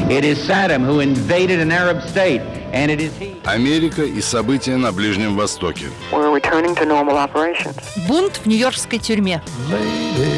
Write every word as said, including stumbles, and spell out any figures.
It is Saddam who invaded an Arab state, and it is he. Америка и события на Ближнем Востоке. We're returning to normal operations. Бунт в нью-йоркской тюрьме.